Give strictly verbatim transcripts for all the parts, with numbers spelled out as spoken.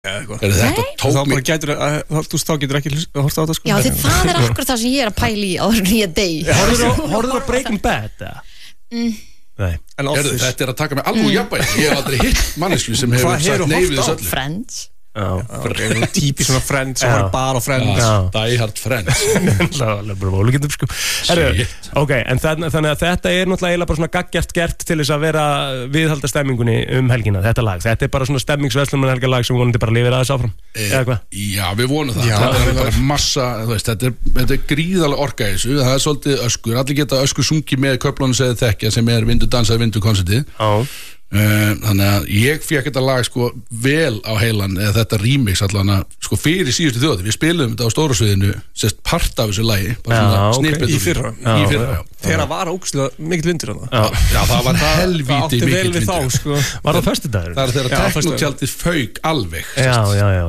Þetta tók þá bara getur þú þá getur ekki horft á þetta sko. Já, því það er akkur það sem ég er að pæla í áður en ég dey. Horfðu á Breaking Bad? Mm. Nei. Heru, þetta er að taka mig alveg úr jafnvægi. Ég hef aldrei hitt manneskju sem hefur sagt nei við þessu öllu. Friends. Já, okay, típi svona Friends og bara Friends. Die Hard Friends. Það er bara ólíkindum sko. Heru, ok, en þannig að þetta er náttúrulega eiginlega bara svona gaggjart gert til þess að vera viðhalda stemmingunni um helgina, þetta lag. Þetta er bara svona stemmingsveslum helgalag sem vonandi bara lifir aðeins áfram. Eða hvað? Já, við vonum það. Já, það er bara massa, þú veist, þetta er, þetta er gríðalega orka í þessu. Það er svolítið öskur. Allir geta öskur sungið með köflunum sem þið þekkja sem er Vindur dansaði Vindur konsertið. Já. Uh, þannig að ég fekk þetta lag sko vel á heilan eða þetta remix allan að sko fyrir síðustu þjóði við spilum þetta á stóra sviðinu sérst part af þessu lagi í fyrra þegar það var ógeðslega mikill vindur já, já það var helvíti mikill vindur þá, sko. Var það föstudagur? Það er þegar teknotjaldið fauk alveg já, já, já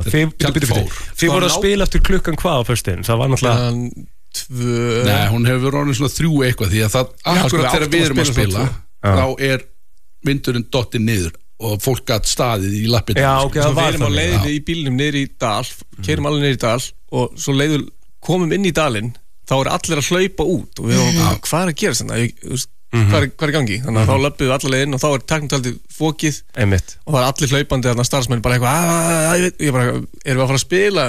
þið voru að spila eftir klukkan hvað á föstudaginn það var náttúrulega nei, hún hefur verið svona þrjú eitthvað því að það akkurat þegar við erum að spila þá er vindurinn dotti niður og fólk gætt staðið í lappinu. Já, ok, það var það. Við erum á leiðinni í bílnum niður í dal, keyrum alveg niður í dal og svo leiður komum inn í dalinn, þá er allir að hlaupa út og við varum, mm. hvað er að gera svona? Mm-hmm. Hvað er, hvað er í gangi? Þannig að mm-hmm. þá löpum við allar leiðin og þá er teknotjaldið fokið Einmitt. Og það er allir hlaupandi þarna starfsmenn bara eitthvað, ég bara, erum við að fara að spila?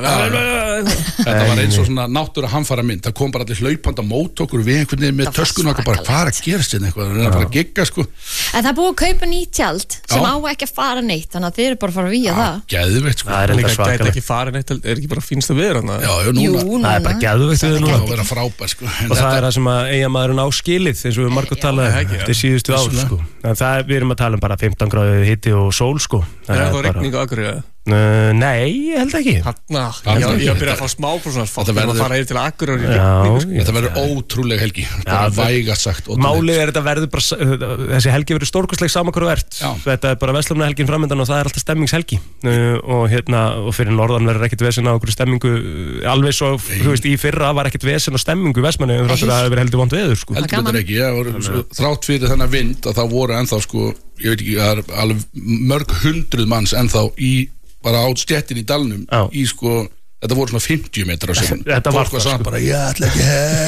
Þetta var eins og svona náttúra hamfara mynd, það kom bara allir hlaupandi á mót okkur við einhvern veginn með töskun og bara hvað er að gera sér eitthvað, það er að fara að gigga sko. En það er búið að kaupa nýtt tjald sem á ekki að fara neitt, þannig að þið eru bara að fara að víja það. Geðveikt sko. Það er enda svakalega. svakalega. Ekki fara neitt, er ekki bara fínst að vera þarna? Já, já, núna. Jú, núna. Það er bara geðveikt við núna. Það vera frábær sko. Og það er það sem að eiginmaðurinn á skilið eins og við margótt talaði eftir síðustu ár sko. En það er, við erum að tala um bara fimmtán gráðu hiti og sól sko. Er það rigning á Akureyri? Uh, nei, ég held ekki Hanna, ég hef byrjað að fá smá Þetta verður að fara yfir til Akureyri Þetta verður ótrúleg helgi Þetta er vægast sagt Málið er þetta verður bara Þessi helgi verður stórkostleg sama hvað þú ert Þetta er bara Vestlumna helgin framöndan og það er alltaf stemmingshelgi uh, og hérna, og fyrir norðan verður ekkert vesen á okkur stemmingu alveg svo, þú veist, í fyrra var ekkert vesen á stemmingu í Vestmanni en það hefur verið heldur vont veður sko. Heldur betur ekki, ja, þrátt fyrir þennan vind að það voru ennþá sko, ég veit ekki, það er alveg mörg hundruð manns ennþá í bara á stjettin í dalnum Já. í sko, þetta voru svona fimmtíu metrar á sekúndu. Þetta var fólk var sko. samt bara, ég ætla ekki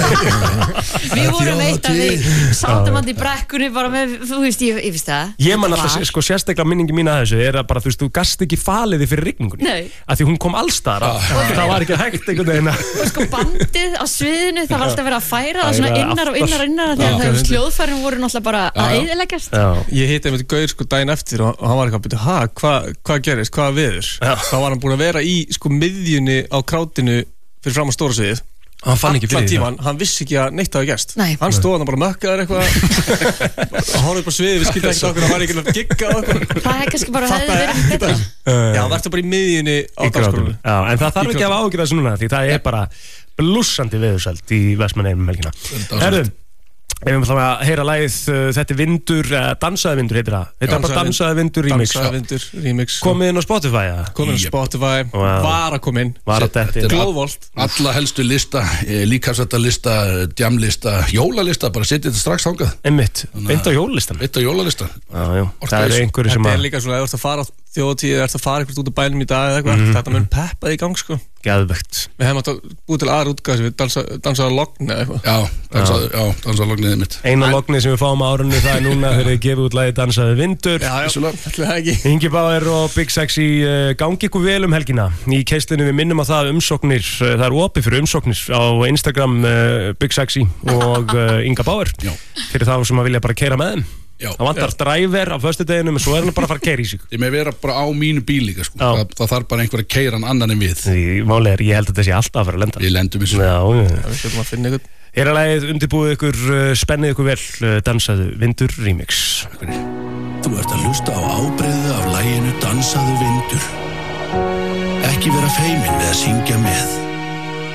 heim Við vorum eitt að við sátum hann í brekkunni bara með, þú veist, ég, ég veist það Ég man alltaf, sko, sérstaklega minningi mín að þessu er að bara, þú veist, þú gast ekki faliði fyrir rigningunni Nei. Af því hún kom allstaðar það var ekki hægt einhvern veginn Og sko bandið á sviðinu, það var alltaf verið að færa það svona innar og innar og innar þegar það hljóðfærin voru náttúrulega bara að eyðileggjast Ég hitti einmitt gaur sko daginn eftir og hann var eitthvað, ha, hvað hva gerist, hvað veður þá var hann búin að vera í sko miðjunni á krátinu fyrir fram á stóra sviðið hann fann ekki fyrir tíman, hann vissi ekki að neitt hafi gerst Nei. hann stóð hann bara mökkaður eitthvað og horfði bara sviðið, við skildi ekki okkur hann var ekki að gigga okkur Það er kannski bara hefði verið betra Já, það verður bara í miðjunni á dagskránni Já, en það þarf ekki að hafa áhyggjur af þessu núna því það er bara blússandi veðursæld í Vestmannaeyjum um helgina Herðu, ef við ætlum að heyra lagið uh, þetta er Vindur, uh, Dansaði Vindur heitir það Þetta er bara Dansaði Vindur remix Dansaði Vindur remix Komið inn á Spotify ja? Komið inn á Spotify, wow. var að koma inn Var að detti Glóðvolt Alla helstu lista, líkasættalista, djamlista, jólalista bara setja þetta strax þangað Einmitt, beint á jólallistan Beint á jólallistan Já, já, það er einhverju sem að Þetta er líka svona, ef þú ert að fara á þjóðatíð eða ert að fara eitthvað út á bænum í dag eða eitthvað, þetta mun peppa í gang sko Geðvegt Við hefum átt að búið til aðra útgáð sem við dansa, dansaði á logni eða eitthvað Já, dansaði, já, dansaði á logniðið mitt Eina logni sem við fáum á árunni það er núna þegar við gefum út lagið Dansaði Vindur Já, já, ætlum það ekki Ingi Bauer og Big Sexy uh, gangi ykkur vel um helgina Í keislinu við minnum að það umsóknir uh, það er opið fyrir umsóknir á Instagram uh, Big Sexy og uh, Inga Bauer Já. Fyrir þá sem að vilja bara keyra með þeim Já. Það vantar driver á föstudeginum og svo er hann bara að fara að keyra í sig Ég með vera bara á mínu bíl líka sko. það, það þarf bara einhver að keyra hann annan en við Því máli er, ég held að þetta sé alltaf að fara að lenda Við lendum í svo Já, Já, við sjöldum að finna ykkur Hér er lagið undirbúið ykkur, uh, spennið ykkur vel uh, Dansaðu Vindur remix Þú ert að hlusta á ábreiðu af laginu Dansaðu Vindur Ekki vera feiminn við að syngja með